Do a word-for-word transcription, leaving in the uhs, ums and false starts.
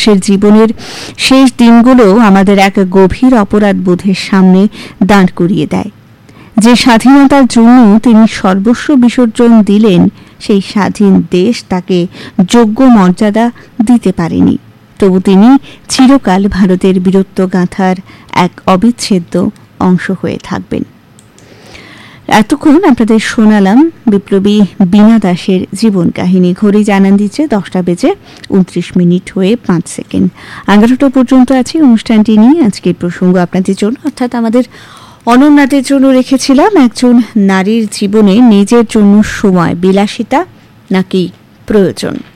দাসের জীবনের শেষ দিনগুলো আমাদের এক গভীর অপরাধ বোধের সামনে দাঁড় করিয়ে দেয়। যে স্বাধীনতার জন্য তিনি সর্বস্ব বিসর্জন দিলেন, সেই স্বাধীন দেশ তাকে যোগ্য মর্যাদা দিতে পারেনি। তবু তিনি চিরকাল ভারতের বীরত্বগাথার এক অবিচ্ছেদ্য অংশ হয়ে থাকবেন। এতক্ষণ আপনাদের শোনালাম বিপ্লবী বীণা দাসের জীবন কাহিনী। ঘড়ি জানান দিচ্ছে দশটা বেজে উনত্রিশ মিনিট হয়ে পাঁচ সেকেন্ড। এগারোটা পর্যন্ত আছে অনুষ্ঠানটি নিয়ে আজকের প্রসঙ্গ আপনাদের জন্য, অর্থাৎ আমাদের অনন্যাদের জন্য রেখেছিলাম একজন নারীর জীবনে নিজের জন্য সময় বিলাসিতা নাকি প্রয়োজন।